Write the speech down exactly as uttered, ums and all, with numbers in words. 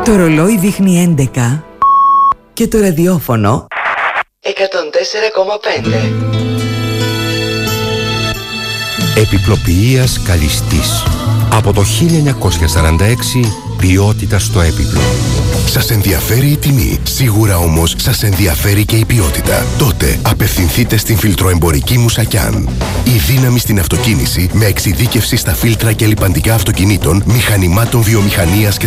Το ρολόι δείχνει έντεκα και το ραδιόφωνο εκατόν τέσσερα κόμμα πέντε. Επιπλοποιείας Καλιστής. Από το χίλια εννιακόσια σαράντα έξι, ποιότητα στο έπιπλο. Σας ενδιαφέρει η τιμή, σίγουρα όμως σας ενδιαφέρει και η ποιότητα. Τότε απευθυνθείτε στην φιλτροεμπορική Μουσακιάν. Η δύναμη στην αυτοκίνηση με εξειδίκευση στα φίλτρα και λιπαντικά αυτοκινήτων, μηχανημάτων βιομηχανίας και